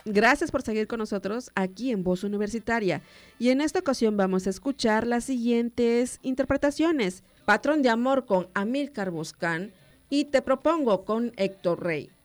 Gracias por seguir con nosotros aquí en Voz Universitaria. Y en esta ocasión vamos a escuchar las siguientes interpretaciones. Patrón de amor con Amílcar Boscán y Te propongo con Héctor Rey.